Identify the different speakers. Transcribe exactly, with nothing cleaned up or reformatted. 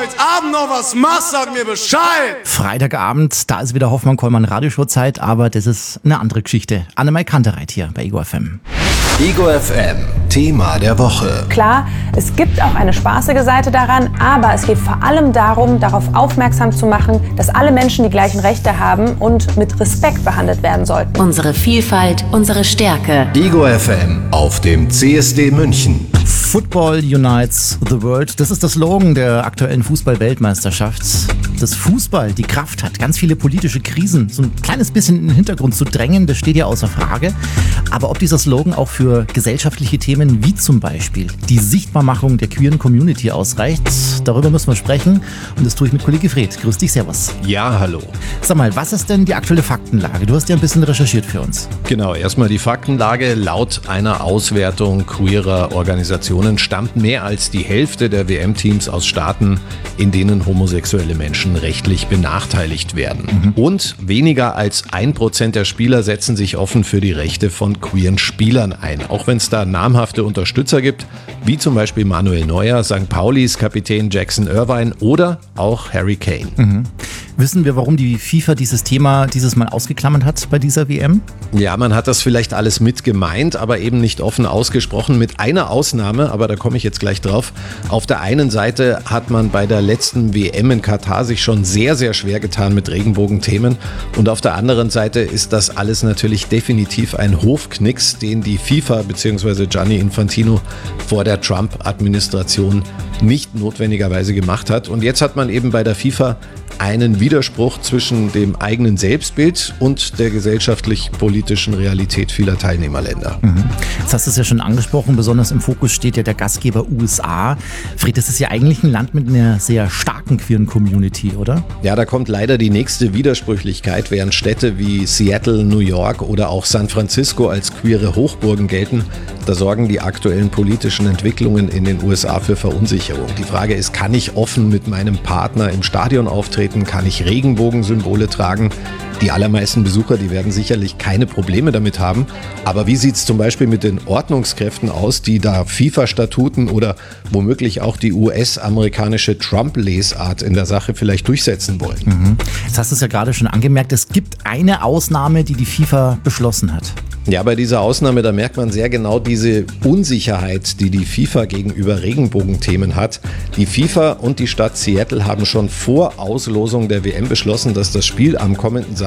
Speaker 1: heute Abend noch was machst, sag mir Bescheid.
Speaker 2: Freitagabend, da ist wieder Hoffmann-Kollmann Radioshow-Zeit, aber das ist eine andere Geschichte. Annemai Kantereit hier bei Ego F M.
Speaker 3: Ego F M, Thema der Woche.
Speaker 4: Klar, es gibt auch eine spaßige Seite daran, aber es geht vor allem darum, darauf aufmerksam zu machen, dass alle Menschen die gleichen Rechte haben und mit Respekt behandelt werden sollten.
Speaker 5: Unsere Vielfalt, unsere Stärke.
Speaker 3: Ego F M auf dem C S D München.
Speaker 2: Football unites the world. Das ist der Slogan der aktuellen Fußball-Weltmeisterschaft. Dass Fußball die Kraft hat, ganz viele politische Krisen so ein kleines bisschen in den Hintergrund zu drängen, das steht ja außer Frage. Aber ob dieser Slogan auch für gesellschaftliche Themen wie zum Beispiel die Sichtbarmachung der queeren Community ausreicht, darüber müssen wir sprechen. Und das tue ich mit Kollege Fred. Grüß dich, servus.
Speaker 6: Ja, hallo.
Speaker 2: Sag mal, was ist denn die aktuelle Faktenlage? Du hast ja ein bisschen recherchiert für uns.
Speaker 6: Genau, erstmal die Faktenlage. Laut einer Auswertung queerer Organisationen stammt mehr als die Hälfte der W M-Teams aus Staaten, in denen homosexuelle Menschen rechtlich benachteiligt werden. Mhm. Und weniger als ein Prozent der Spieler setzen sich offen für die Rechte von queeren Spielern ein. Auch wenn es da namhafte Unterstützer gibt, wie zum Beispiel Manuel Neuer, Sankt Paulis Kapitän Jackson Irvine oder auch Harry Kane.
Speaker 2: Mhm. Wissen wir, warum die FIFA dieses Thema dieses Mal ausgeklammert hat bei dieser W M?
Speaker 6: Ja, man hat das vielleicht alles mit gemeint, aber eben nicht offen ausgesprochen, mit einer Ausnahme, aber da komme ich jetzt gleich drauf. Auf der einen Seite hat man bei der letzten W M in Katar sich schon sehr, sehr schwer getan mit Regenbogenthemen und auf der anderen Seite ist das alles natürlich definitiv ein Hofknicks, den die FIFA bzw. Gianni Infantino vor der Trump-Administration nicht notwendigerweise gemacht hat. Und jetzt hat man eben bei der FIFA einen Widerspruch zwischen dem eigenen Selbstbild und der gesellschaftlich-politischen Realität vieler Teilnehmerländer.
Speaker 2: Mhm. Jetzt hast du es ja schon angesprochen, besonders im Fokus steht ja der Gastgeber U S A. Fred, das ist ja eigentlich ein Land mit einer sehr starken queeren Community, oder?
Speaker 6: Ja, da kommt leider die nächste Widersprüchlichkeit, während Städte wie Seattle, New York oder auch San Francisco als queere Hochburgen gelten. Da sorgen die aktuellen politischen Entwicklungen in den U S A für Verunsicherung. Die Frage ist, kann ich offen mit meinem Partner im Stadion auftreten? Kann ich Regenbogensymbole tragen? Die allermeisten Besucher, die werden sicherlich keine Probleme damit haben. Aber wie sieht es zum Beispiel mit den Ordnungskräften aus, die da FIFA-Statuten oder womöglich auch die U S-amerikanische Trump-Lesart in der Sache vielleicht durchsetzen wollen?
Speaker 2: Mhm. Jetzt hast du es ja gerade schon angemerkt, es gibt eine Ausnahme, die die FIFA beschlossen hat.
Speaker 6: Ja, bei dieser Ausnahme, da merkt man sehr genau diese Unsicherheit, die die FIFA gegenüber Regenbogenthemen hat. Die FIFA und die Stadt Seattle haben schon vor Auslosung der W M beschlossen, dass das Spiel am kommenden